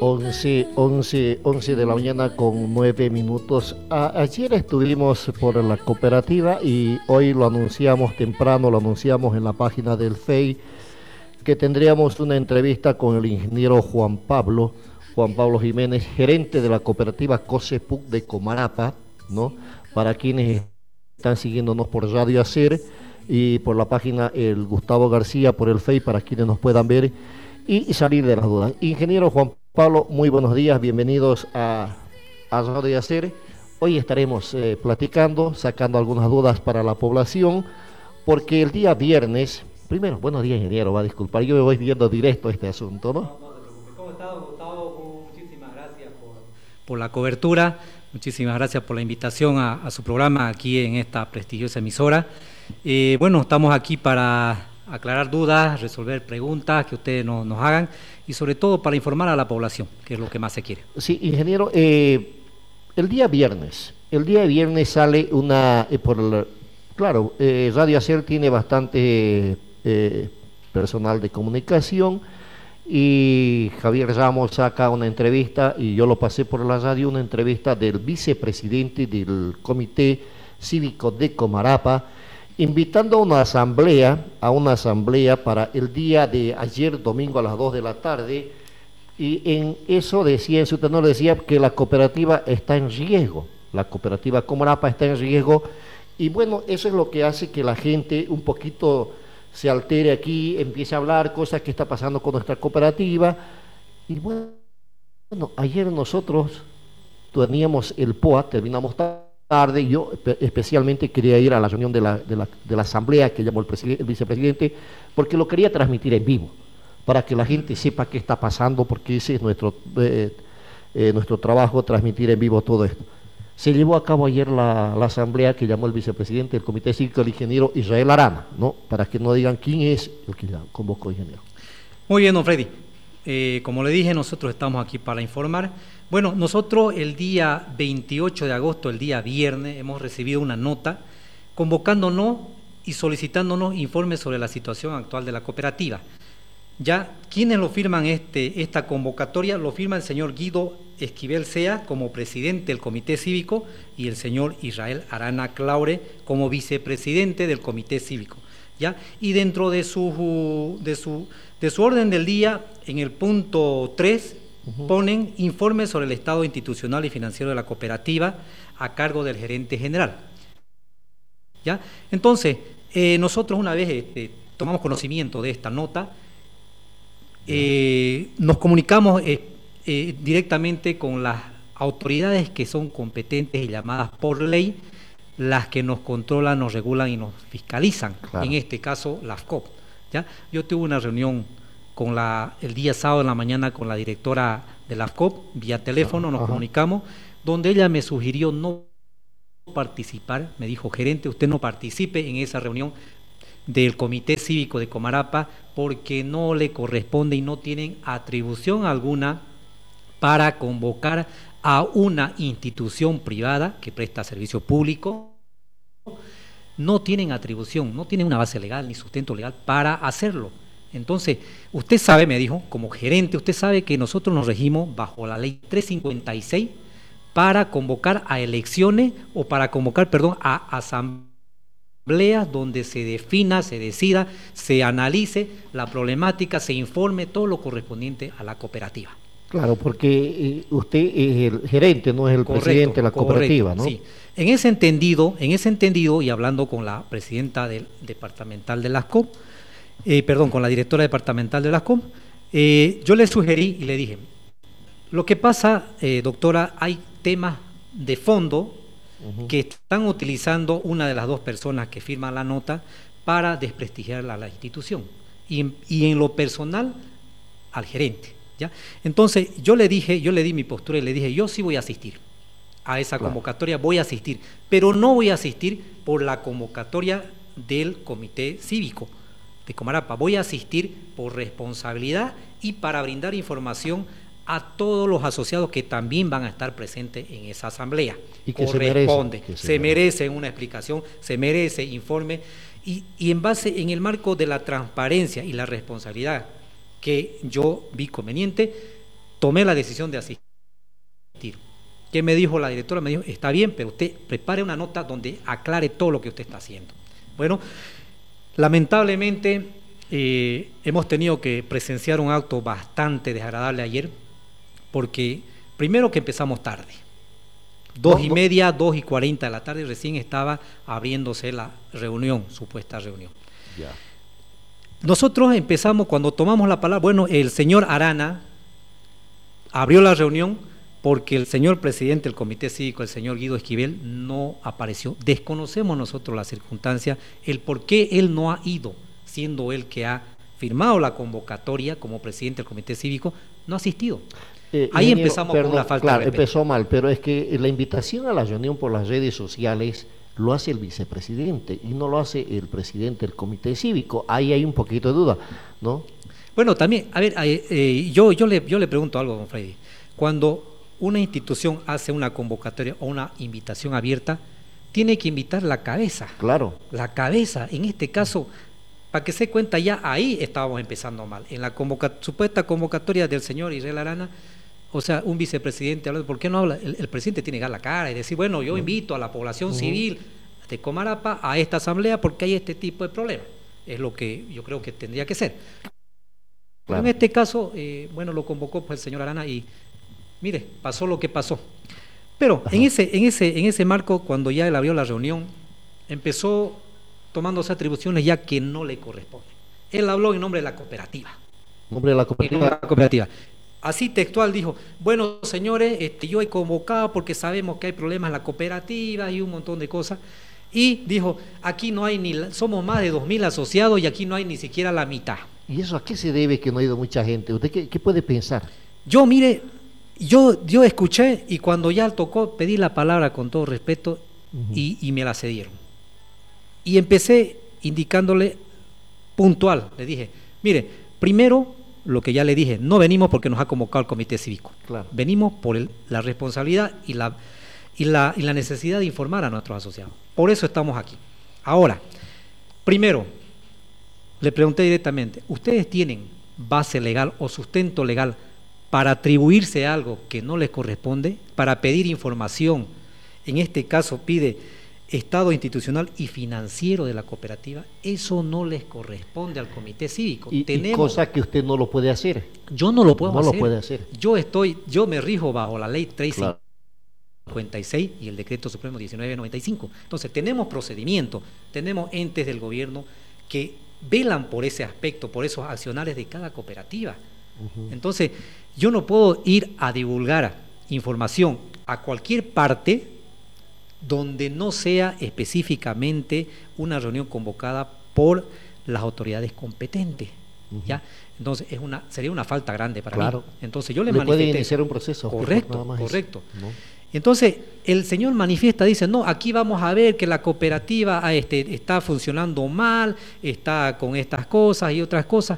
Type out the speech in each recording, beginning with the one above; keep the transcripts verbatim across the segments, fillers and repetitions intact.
once, once, once de la mañana con nueve minutos. A- ayer estuvimos por la cooperativa y hoy lo anunciamos temprano, lo anunciamos en la página del F E I, que tendríamos una entrevista con el ingeniero Juan Pablo, Juan Pablo Jiménez, gerente de la cooperativa COSEPUC de Comarapa, ¿no? Para quienes están siguiéndonos por Radio Hacer y por la página el Gustavo García, por el F E I, para quienes nos puedan ver y salir de las dudas. Ingeniero Juan Pablo, muy buenos días, bienvenidos a, a Radio Hacer. Hoy estaremos eh, platicando, sacando algunas dudas para la población, porque el día viernes, primero, buenos días, ingeniero, va a disculpar, yo me voy viendo directo este asunto, ¿no? No, no te preocupes. ¿Cómo estás, Gustavo? Muchísimas gracias por, por la cobertura, muchísimas gracias por la invitación a, a su programa aquí en esta prestigiosa emisora. Eh, bueno, estamos aquí para aclarar dudas, resolver preguntas que ustedes no, nos hagan y sobre todo para informar a la población, que es lo que más se quiere. Sí, ingeniero, eh, el día viernes, el día viernes sale una, eh, por el, claro, eh, Radio Hacer tiene bastante eh, personal de comunicación y Javier Ramos saca una entrevista y yo lo pasé por la radio, una entrevista del vicepresidente del Comité Cívico de Comarapa, invitando a una asamblea, a una asamblea para el día de ayer, domingo a las dos de la tarde, y en eso decía, en su tenor decía que la cooperativa está en riesgo, la cooperativa Comarapa está en riesgo, y bueno, eso es lo que hace que la gente un poquito se altere aquí, empiece a hablar cosas que está pasando con nuestra cooperativa, y bueno, ayer nosotros teníamos el P O A, terminamos tarde, tarde, yo especialmente quería ir a la reunión de la, de la, de la asamblea que llamó el, el vicepresidente, porque lo quería transmitir en vivo, para que la gente sepa qué está pasando, porque ese es nuestro, eh, eh, nuestro trabajo, transmitir en vivo todo esto. Se llevó a cabo ayer la, la asamblea que llamó el vicepresidente del Comité Cívico, el ingeniero Israel Arana, ¿no? Para que no digan quién es el que convocó, ingeniero. Muy bien, don Freddy. Eh, como le dije, nosotros estamos aquí para informar. Bueno, nosotros el día veintiocho de agosto, el día viernes, hemos recibido una nota convocándonos y solicitándonos informes sobre la situación actual de la cooperativa. Ya, ¿quiénes lo firman este, esta convocatoria? Lo firma el señor Guido Esquivel Sea como presidente del Comité Cívico y el señor Israel Arana Claure como vicepresidente del Comité Cívico. ¿Ya? Y dentro de su, de, su, de su orden del día, en el punto tres, uh-huh, ponen informes sobre el estado institucional y financiero de la cooperativa a cargo del gerente general. ¿Ya? Entonces, eh, nosotros una vez este, tomamos conocimiento de esta nota, eh, nos comunicamos eh, eh, directamente con las autoridades que son competentes y llamadas por ley, las que nos controlan, nos regulan y nos fiscalizan, claro. En este caso la F C O P. ¿Ya? Yo tuve una reunión con la, el día sábado en la mañana con la directora de la F C O P, vía teléfono, nos Ajá. comunicamos, donde ella me sugirió no participar, me dijo, gerente, usted no participe en esa reunión del Comité Cívico de Comarapa porque no le corresponde y no tienen atribución alguna para convocar a una institución privada que presta servicio público. No tienen atribución, no tienen una base legal ni sustento legal para hacerlo. Entonces, usted sabe, me dijo, como gerente, usted sabe que nosotros nos regimos bajo la ley trescientos cincuenta y seis para convocar a elecciones o para convocar, perdón, a asambleas donde se defina, se decida, se analice la problemática, se informe todo lo correspondiente a la cooperativa. Claro, porque eh, usted es el gerente, no es el correcto, presidente de la cooperativa, correcto, ¿no? Sí. En ese entendido, en ese entendido, y hablando con la presidenta del departamental de la S C O P, eh, perdón, con la directora departamental de la S C O P, eh, yo le sugerí y le dije, lo que pasa, eh, doctora, hay temas de fondo uh-huh. que están utilizando una de las dos personas que firman la nota para desprestigiar a la institución, y, y en lo personal, al gerente. ¿Ya? Entonces yo le dije, yo le di mi postura y le dije, yo sí voy a asistir a esa claro. convocatoria, voy a asistir, pero no voy a asistir por la convocatoria del Comité Cívico de Comarapa, voy a asistir por responsabilidad y para brindar información a todos los asociados que también van a estar presentes en esa asamblea. Y que corresponde, se merece, que se se merece una explicación, se merece informe y, y en base, en el marco de la transparencia y la responsabilidad que yo vi conveniente, tomé la decisión de asistir. ¿Qué me dijo la directora? Me dijo, está bien, pero usted prepare una nota donde aclare todo lo que usted está haciendo. Bueno, lamentablemente eh, hemos tenido que presenciar un acto bastante desagradable ayer, porque primero que empezamos tarde, dos y media, dos y cuarenta de la tarde, recién estaba abriéndose la reunión, supuesta reunión. Ya. Nosotros empezamos, cuando tomamos la palabra, bueno, el señor Arana abrió la reunión porque el señor presidente del Comité Cívico, el señor Guido Esquivel, no apareció. Desconocemos nosotros la circunstancia, el por qué él no ha ido, siendo él que ha firmado la convocatoria como presidente del Comité Cívico, no ha asistido. Eh, Ahí ingeniero, empezamos perdón, con una falta claro, de respeto. empezó mal, pero es que la invitación a la reunión por las redes sociales lo hace el vicepresidente y no lo hace el presidente del Comité Cívico. Ahí hay un poquito de duda, ¿no? Bueno, también, a ver, eh, eh, yo, yo, le, yo le pregunto algo, don Freddy. Cuando una institución hace una convocatoria o una invitación abierta, tiene que invitar la cabeza. Claro. La cabeza, en este caso, para que se cuenta, ya ahí estábamos empezando mal. En la convoca, supuesta convocatoria del señor Israel Arana, o sea, un vicepresidente habla, ¿por qué no habla? El, el presidente tiene que dar la cara y decir, bueno, yo invito a la población uh-huh. civil de Comarapa a esta asamblea porque hay este tipo de problemas. Es lo que yo creo que tendría que ser. Claro. En este caso, eh, bueno, lo convocó pues el señor Arana y mire, pasó lo que pasó. Pero en ese, en, ese, en ese marco, cuando ya él abrió la reunión, empezó tomándose atribuciones ya que no le corresponden. Él habló en nombre de la cooperativa. ¿Nombre de la cooperativa? En nombre de la cooperativa. Así textual dijo, bueno, señores, este, yo he convocado porque sabemos que hay problemas en la cooperativa y un montón de cosas. Y dijo, aquí no hay ni, somos más de dos mil asociados y aquí no hay ni siquiera la mitad. ¿Y eso a qué se debe que no ha ido mucha gente? ¿Usted qué, qué puede pensar? Yo, mire... Yo, yo escuché y cuando ya tocó pedí la palabra con todo respeto uh-huh. y, y me la cedieron. Y empecé indicándole puntual, le dije, mire, primero lo que ya le dije, no venimos porque nos ha convocado el Comité Cívico, claro. venimos por el, la responsabilidad y la, y, la, y la necesidad de informar a nuestros asociados. Por eso estamos aquí. Ahora, primero, le pregunté directamente, ¿ustedes tienen base legal o sustento legal para atribuirse algo que no les corresponde, para pedir información? En este caso pide estado institucional y financiero de la cooperativa. Eso no les corresponde al Comité Cívico. Y, Tenemos, y cosa que usted no lo puede hacer. Yo no lo puedo no hacer. lo puede hacer. Yo estoy, yo me rijo bajo la ley trescientos cincuenta y seis claro. y el decreto supremo diecinueve noventa y cinco. Entonces tenemos procedimientos, tenemos entes del gobierno que velan por ese aspecto, por esos accionarios de cada cooperativa. Uh-huh. Entonces, yo no puedo ir a divulgar información a cualquier parte donde no sea específicamente una reunión convocada por las autoridades competentes. Uh-huh. ¿Ya? Entonces, es una, sería una falta grande para claro. mí. Entonces, yo le, le manifesté. puede iniciar un proceso. Correcto, correcto. ¿No? Entonces, el señor manifiesta, dice, no, aquí vamos a ver que la cooperativa este, está funcionando mal, está con estas cosas y otras cosas.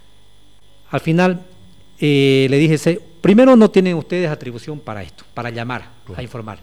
Al final, eh, le dije, primero, no tienen ustedes atribución para esto, para llamar, claro. a informar.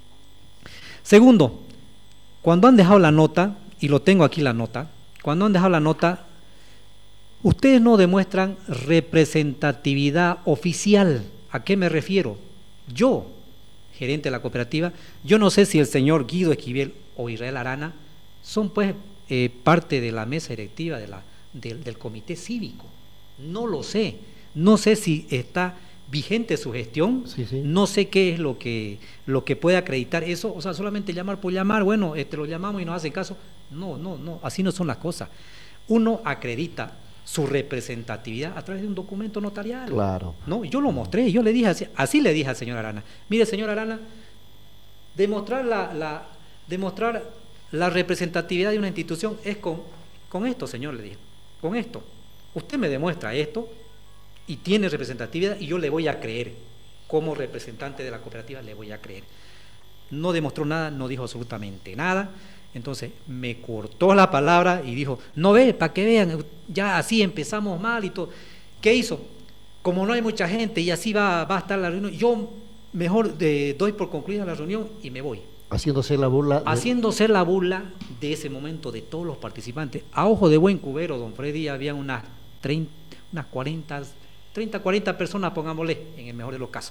Segundo, cuando han dejado la nota, y lo tengo aquí la nota, cuando han dejado la nota, ustedes no demuestran representatividad oficial. ¿A qué me refiero? Yo, gerente de la cooperativa, yo no sé si el señor Guido Esquivel o Israel Arana son pues eh, parte de la mesa directiva de la, de, del Comité Cívico. No lo sé. No sé si está vigente su gestión, sí, sí. no sé qué es lo que, lo que puede acreditar eso, o sea, solamente llamar por llamar, bueno, este, lo llamamos y nos hacen caso. No, no, no, así no son las cosas. Uno acredita su representatividad a través de un documento notarial. Claro. No, yo lo mostré, yo le dije así, así le dije al señor Arana, mire, señor Arana, demostrar la, la, demostrar la representatividad de una institución es con, con esto, señor, le dije, con esto. Usted me demuestra esto y tiene representatividad y yo le voy a creer, como representante de la cooperativa le voy a creer. No demostró nada, no dijo absolutamente nada. Entonces me cortó la palabra y dijo, no ve, para que vean, ya así empezamos mal y todo. ¿Qué hizo? Como no hay mucha gente y así va, va a estar la reunión, yo mejor eh, doy por concluida la reunión y me voy. Haciéndose la burla. De... Haciéndose la burla de ese momento de todos los participantes. A ojo de buen cubero, don Freddy, había unas, treinta, unas cuarenta treinta, cuarenta personas, pongámosle, en el mejor de los casos.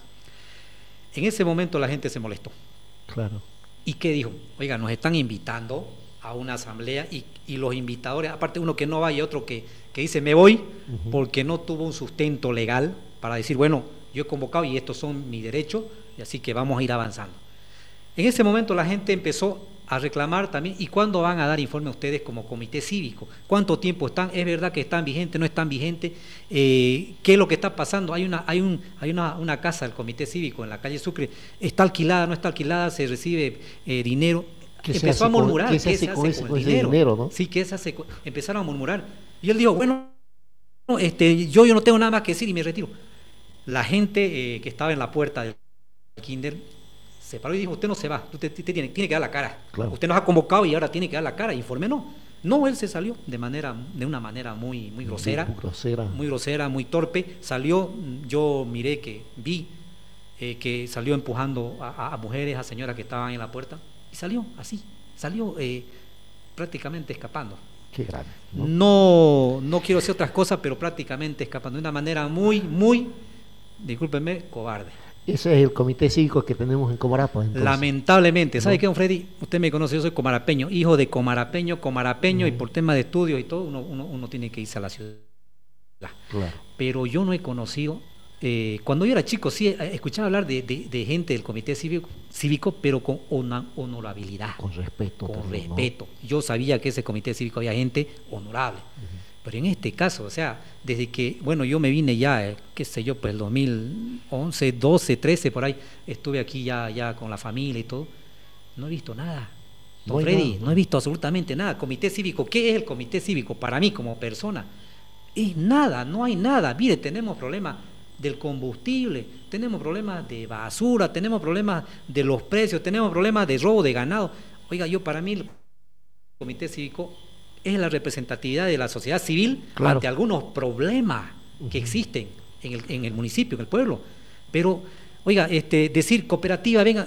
En ese momento la gente se molestó. Claro. ¿Y qué dijo? Oiga, nos están invitando a una asamblea y, y los invitadores, aparte uno que no va y otro que, que dice me voy, uh-huh. porque no tuvo un sustento legal para decir, bueno, yo he convocado y estos son mis derechos, y así que vamos a ir avanzando. En ese momento la gente empezó a reclamar también, ¿y cuándo van a dar informe a ustedes como comité cívico? ¿Cuánto tiempo están? ¿Es verdad que están vigentes? ¿No están vigentes? Eh, ¿Qué es lo que está pasando? Hay una hay un hay una, una casa del comité cívico en la calle Sucre, ¿está alquilada? ¿No está alquilada? ¿Se recibe eh, dinero? Empezó a murmurar, ¿qué se hace con ese dinero? ¿No? Sí, ¿qué se hace? Empezaron a murmurar. Y él dijo, bueno, este, yo, yo no tengo nada más que decir y me retiro. La gente eh, que estaba en la puerta del kinder se paró y dijo, usted no se va, usted, usted tiene, tiene que dar la cara. Claro. Usted nos ha convocado y ahora tiene que dar la cara, informe no. No, él se salió de manera, de una manera muy, muy grosera, muy grosera, muy grosera, muy torpe. Salió, yo miré que vi eh, que salió empujando a, a mujeres, a señoras que estaban en la puerta y salió así, salió eh, prácticamente escapando. Qué grave, ¿no? No, no quiero decir otras cosas, pero prácticamente escapando de una manera muy, muy, discúlpenme, cobarde. Ese es el comité cívico que tenemos en Comarapa. Entonces. Lamentablemente, ¿sabe ¿No? qué, don Freddy? Usted me conoce, yo soy comarapeño, hijo de comarapeño, comarapeño, uh-huh. y por tema de estudio y todo, uno, uno, uno tiene que irse a la ciudad. Claro. Pero yo no he conocido, eh, cuando yo era chico, sí, escuchaba hablar de, de, de gente del comité cívico, cívico pero con una honorabilidad. Con respeto. Con también, respeto. ¿no? Yo sabía que ese comité cívico había gente honorable. Uh-huh. Pero en este caso, o sea, desde que, bueno, yo me vine ya, eh, qué sé yo, pues el dos mil once, doce, trece, por ahí, estuve aquí ya, ya con la familia y todo, no he visto nada. Don no Freddy, nada, no. no he visto absolutamente nada. Comité cívico, ¿qué es el comité cívico para mí como persona? Es nada, no hay nada. Mire, tenemos problemas del combustible, tenemos problemas de basura, tenemos problemas de los precios, tenemos problemas de robo de ganado. Oiga, yo para mí el comité cívico es la representatividad de la sociedad civil, claro, ante algunos problemas que existen en el, en el municipio, en el pueblo. Pero, oiga, este, decir cooperativa, venga,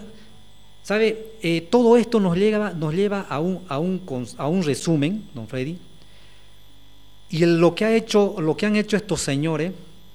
¿sabe? Eh, todo esto nos lleva, nos lleva a, un, a, un, a un resumen, don Freddy, y el, lo, que ha hecho, lo que han hecho estos señores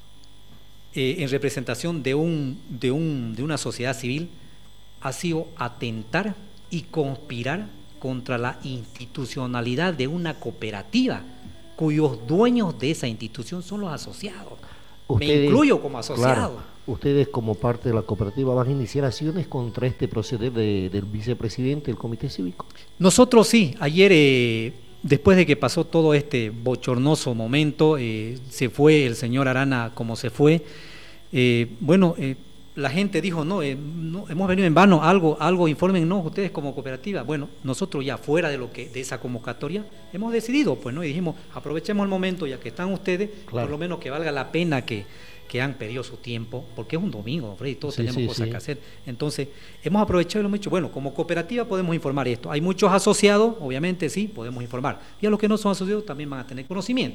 eh, en representación de, un, de, un, de una sociedad civil ha sido atentar y conspirar contra la institucionalidad de una cooperativa cuyos dueños de esa institución son los asociados. Ustedes, me incluyo como asociado. Claro, ustedes como parte de la cooperativa van a iniciar acciones contra este proceder de, del vicepresidente del comité cívico. Nosotros sí, ayer eh, después de que pasó todo este bochornoso momento, eh, se fue el señor Arana como se fue, eh, bueno, eh, la gente dijo, no, eh, no, hemos venido en vano, algo, algo infórmennos ustedes como cooperativa. Bueno, nosotros ya fuera de lo que de esa convocatoria hemos decidido, pues, ¿no? Y dijimos, aprovechemos el momento, ya que están ustedes, claro, por lo menos que valga la pena que, que han perdido su tiempo, porque es un domingo, Freddy, todos sí, tenemos sí, cosas sí. que hacer. Entonces, hemos aprovechado y lo hemos dicho, bueno, como cooperativa podemos informar esto. Hay muchos asociados, obviamente sí, podemos informar. Y a los que no son asociados también van a tener conocimiento.